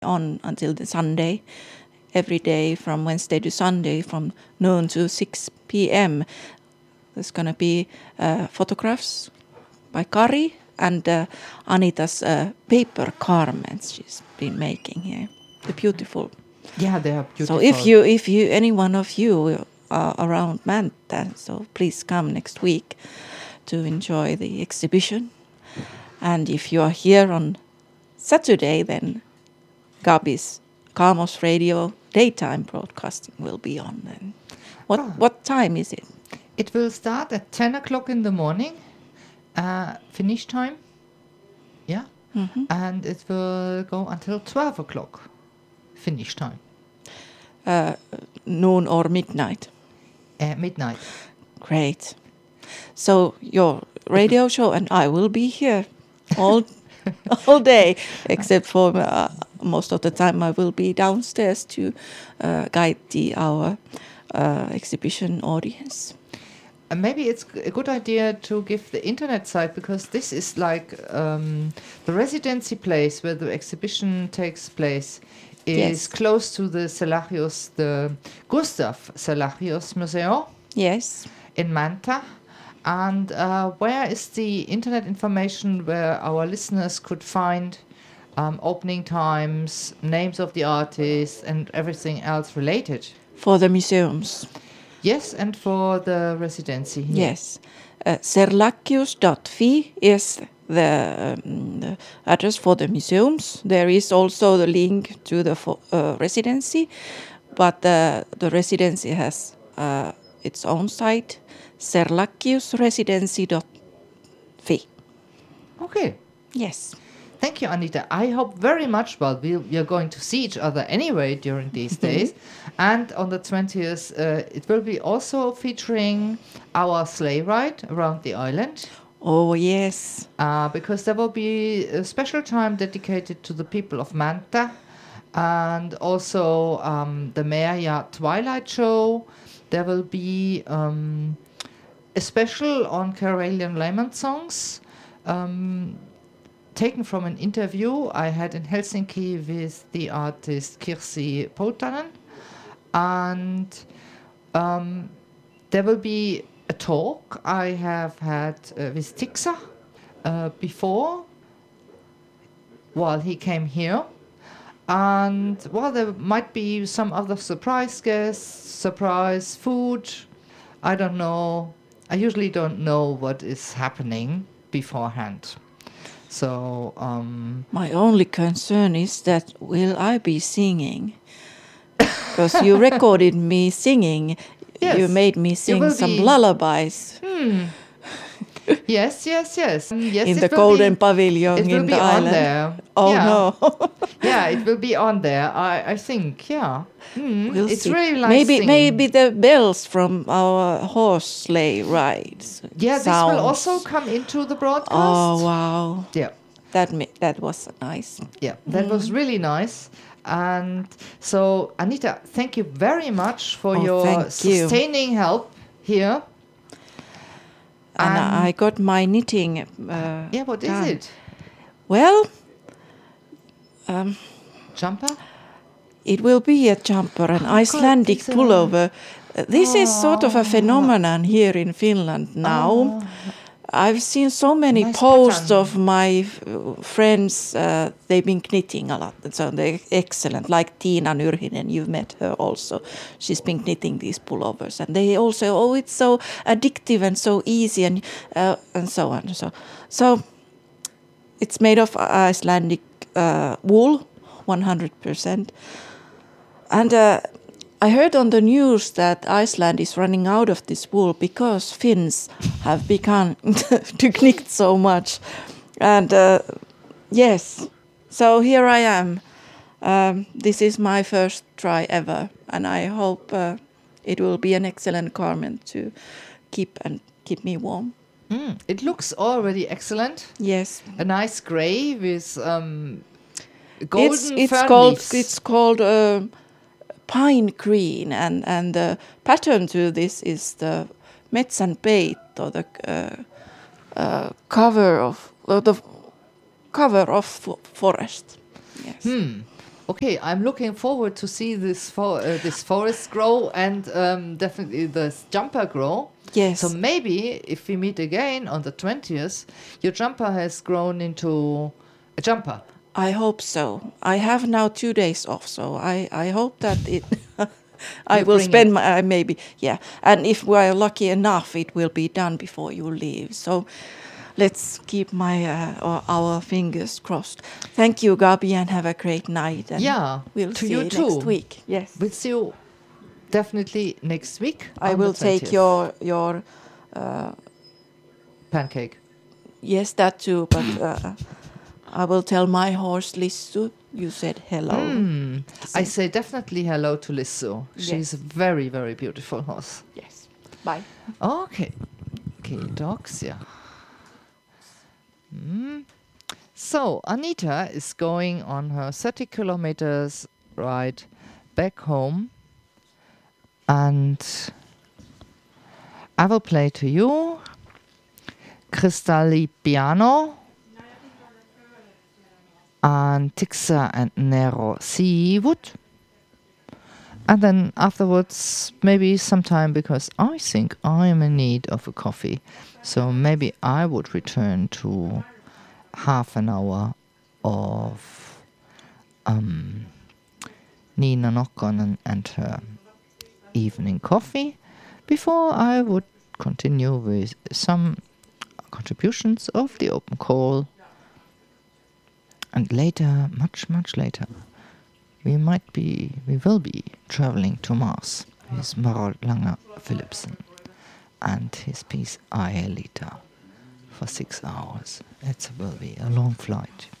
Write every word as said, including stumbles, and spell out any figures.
on until the Sunday, every day from Wednesday to Sunday from noon to six p.m. There's going to be uh, photographs by Kari and uh, Anita's uh, paper garments she's been making here. The beautiful. Yeah, they are beautiful. So if you, if you, any one of you are around Mäntä, so please come next week to enjoy the exhibition. And if you are here on Saturday, then Gabi's Kaamos Radio daytime broadcasting will be on then. What Oh. what time is it? It will start at ten o'clock in the morning, uh, finish time. Yeah. Mm-hmm. And it will go until twelve o'clock, finish time. Uh, noon or midnight? Uh, midnight. Great. So your radio show and I will be here all all day, except for uh, most of the time I will be downstairs to uh, guide the our uh, exhibition audience. And maybe it's a good idea to give the internet site, because this is like um, the residency place where the exhibition takes place is Yes. close to the Selagios, the Gustav Selagios Museum Yes. in Mäntä. And uh, where is the internet information where our listeners could find um, opening times, names of the artists, and everything else related? For the museums. Yes, and for the residency here. Yes. Uh, serlachius dot f i is the, um, the address for the museums. There is also the link to the fo- uh, residency, but uh, the residency has uh, its own site, serlachius residency dot f i. Okay. Yes. Thank you, Anita. I hope very much, well, we, we are going to see each other anyway during these days. And on the twentieth, uh, it will be also featuring our sleigh ride around the island. Oh, yes. Uh, because there will be a special time dedicated to the people of Mäntä, and also um, the Merja Twilight Show. There will be um, a special on Karelian Lehman songs, um, taken from an interview I had in Helsinki with the artist Kirsi Poutanen. And um, there will be a talk I have had uh, with Tixa uh, before, while he came here. And, well, there might be some other surprise guests, surprise food. I don't know. I usually don't know what is happening beforehand. So, um, My only concern is that will I be singing? Because you recorded me singing. Yes, You made me you sing will some be- lullabies yes, yes, yes. Mm, yes, in it the will Golden be- Pavilion It will in be the on island. there. Oh yeah. no. Yeah, it will be on there. I, I think. Yeah, mm, We'll it's see. really nice. maybe singing. maybe the bells from our horse sleigh rides. Yeah, this will sounds. also come into the broadcast. Oh wow, Yeah, that ma- that was nice. yeah, that was Mm-hmm. really nice. And so, Anita, thank you very much for Oh, your thank you. sustaining help here. And And- I got my knitting. Uh, Yeah, what is done. it? Well, um, Jumper? it will be a jumper, an Icelandic it's a- pullover. Uh, This is sort of a phenomenon here in Finland now. I've seen so many Nice posts pattern. of my uh, friends. Uh, they've been knitting a lot, so they're excellent. Like Tiina Nyrhinen, you've met her also. She's been knitting these pullovers, and they also, oh, it's so addictive and so easy, and uh, and so on. So, so it's made of Icelandic uh, wool, one hundred percent. And uh, I heard on the news that Iceland is running out of this wool because Finns have begun to knit so much. And uh, yes, so here I am. Um, this is my first try ever, and I hope uh, it will be an excellent garment to keep and keep me warm. Mm, it looks already excellent. Yes, A nice grey with um, golden it's it's fern called leaves. it's called uh, pine green, and and the pattern to this is the metsänpeitto, the uh, uh, cover of uh, the cover of fo- forest. Yes. Hmm. Okay, I'm looking forward to see this fo- uh, this forest grow and um, definitely this jumper grow. Yes. So maybe if we meet again on the twentieth, your jumper has grown into a jumper. I hope so. I have now two days off, so I, I hope that it. I You will bring spend it. my uh, maybe yeah, and if we are lucky enough, it will be done before you leave. So let's keep my uh, or our fingers crossed. Thank you, Gabi, and have a great night. And Yeah, we'll to see you you too. next week. Yes, We'll see you definitely next week. I on will the take twentieth. your your pancake. yes that too, but uh, I will tell my horse Lissu. You said hello. Mm. I say definitely hello to Lissu. She's Yes. a very, very beautiful horse. Yes. Bye. Okay. Okay, dogs, yeah. Mm. So, Anita is going on her thirty kilometers ride back home. And I will play to you Cristalli Piano and Tixa and Nero Seawood. And then afterwards, maybe sometime, because I think I am in need of a coffee. So maybe I would return to half an hour of um, Nina Nokkonen and her evening coffee before I would continue with some contributions of the open call. And later, much, much later, we might be, we will be traveling to Mars with Marol Langer Philipsen and his piece Aelita for six hours. It will be a long flight.